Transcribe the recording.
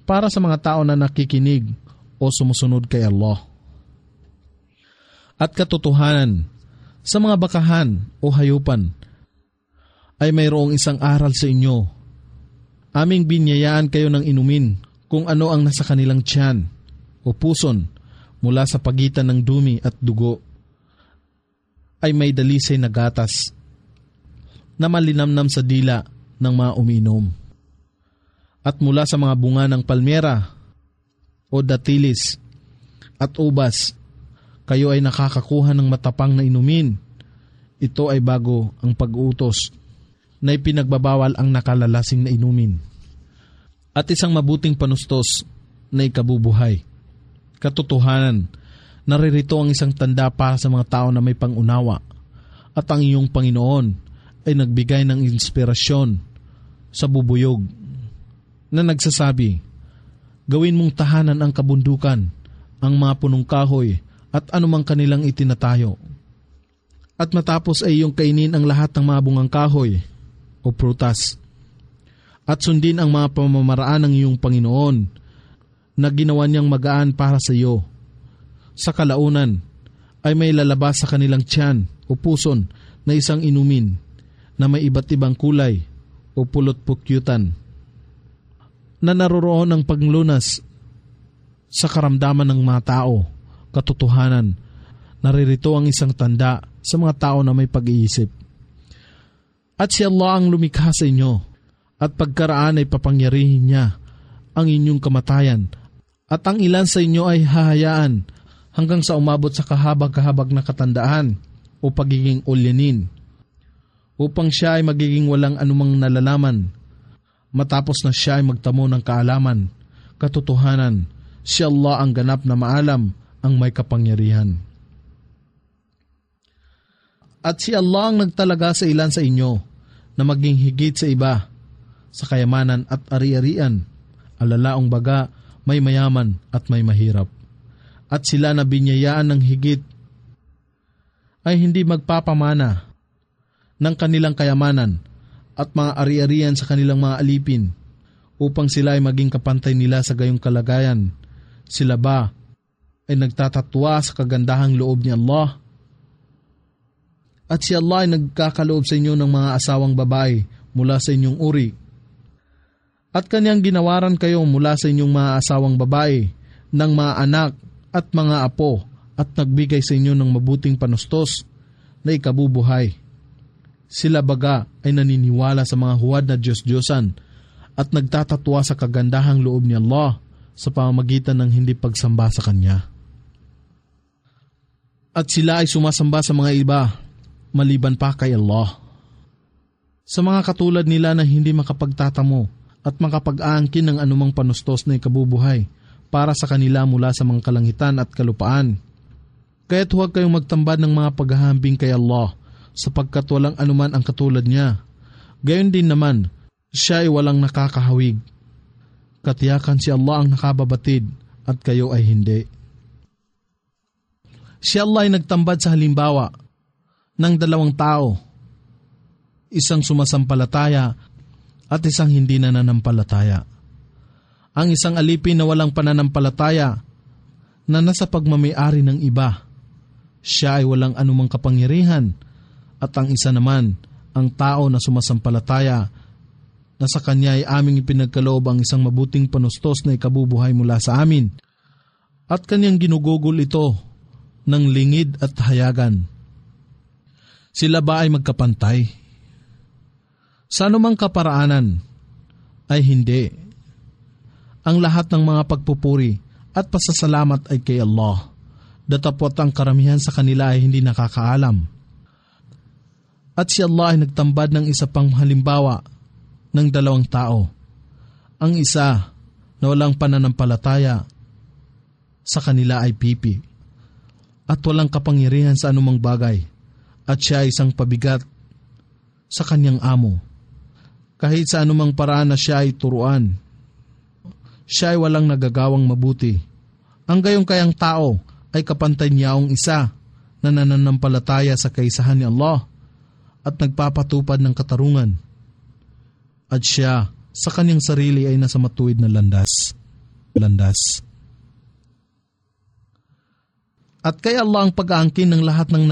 para sa mga tao na nakikinig o sumusunod kay Allah. At katotohanan, sa mga bakahan o hayupan ay mayroong isang aral sa inyo. Aming binyayaan kayo ng inumin kung ano ang nasa kanilang tiyan o puson mula sa pagitan ng dumi at dugo ay may dalisay na gatas na malinamnam sa dila ng mga umiinom. At mula sa mga bunga ng palmera o datilis at ubas, kayo ay nakakakuha ng matapang na inumin. Ito ay bago ang pag-uutos na ipinagbabawal ang nakalalasing na inumin. At isang mabuting panustos na ikabubuhay. Katotohanan, naririto ang isang tanda para sa mga tao na may pangunawa at ang iyong Panginoon ay nagbigay ng inspirasyon sa bubuyog na nagsasabi, gawin mong tahanan ang kabundukan, ang mga punong kahoy at anumang kanilang itinatayo. At matapos ay iyong kainin ang lahat ng mga bungang kahoy o prutas. At sundin ang mga pamamaraan ng iyong Panginoon na ginawa niyang magaan para sa iyo. Sa kalaunan ay may lalabas sa kanilang tiyan o puson na isang inumin na may iba't ibang kulay o pulot-pukyutan na naroroon ang paglunas sa karamdaman ng mga tao. Katotohanan, naririto ang isang tanda sa mga tao na may pag-iisip. At si Allah ang lumikha sa inyo at pagkaraan ay papangyarihin niya ang inyong kamatayan at ang ilan sa inyo ay hahayaan hanggang sa umabot sa kahabag-kahabag na katandaan o pagiging ulyanin upang siya ay magiging walang anumang nalalaman matapos na siya ay magtamo ng kaalaman. Katotohanan, si Allah ang ganap na maalam, ang may kapangyarihan. At si Allah ang nagtalaga sa ilan sa inyo na maging higit sa iba sa kayamanan at ari-arian, alalaong baga may mayaman at may mahirap. At sila na binyayaan ng higit ay hindi magpapamana ng kanilang kayamanan at mga ari-arian sa kanilang mga alipin upang sila ay maging kapantay nila sa gayong kalagayan. Sila ba ay nagtatatwa sa kagandahang loob ni Allah? At si Allah ay nagkakaloob sa inyo ng mga asawang babae mula sa inyong uri. At kanyang ginawaran kayo mula sa inyong mga asawang babae ng mga anak at mga apo at nagbigay sa inyo ng mabuting panustos na ikabubuhay. Sila baga ay naniniwala sa mga huwad na Diyos-Diyosan at nagtatatwa sa kagandahang loob ni Allah sa pamamagitan ng hindi pagsamba sa Kanya. At sila ay sumasamba sa mga iba maliban pa kay Allah. Sa mga katulad nila na hindi makapagtatamo at makapag-aangkin ng anumang panustos na ikabubuhay para sa kanila mula sa mga kalangitan at kalupaan. Kaya't huwag kayong magtambad ng mga paghahambing kay Allah sapagkat walang anuman ang katulad niya. Gayon din naman, siya ay walang nakakahawig. Katiyakan si Allah ang nakababatid at kayo ay hindi. Si Allah ay nagtambad sa halimbawa ng dalawang tao, isang sumasampalataya at isang hindi nananampalataya. Ang isang alipin na walang pananampalataya na nasa pagmamay-ari ng iba, siya ay walang anumang kapangyarihan, at ang isa naman, ang tao na sumasampalataya na sa kanya ay aming ipinagkaloob ang isang mabuting panustos na ikabubuhay mula sa amin, at kanyang ginugugol ito ng lingid at hayagan. Sila ba ay magkapantay? Sa anumang kaparaanan ay hindi. Ang lahat ng mga pagpupuri at pasasalamat ay kay Allah. Datapot ang karamihan sa kanila ay hindi nakakaalam. At si Allah ay nagtambad ng isa pang halimbawa ng dalawang tao. Ang isa na walang pananampalataya sa kanila ay pipi at walang kapangyarihan sa anumang bagay, at siya ay isang pabigat sa kanyang amo. Kahit sa anumang paraan na siya ay turuan, siya ay walang nagagawang mabuti. Ang gayong kayang tao ay kapantay niyaong isa na nananampalataya sa kaisahan ni Allah at nagpapatupad ng katarungan. At siya sa kanyang sarili ay nasa matuwid na landas. landas. At kay Allah ang pag-aangkin ng lahat ng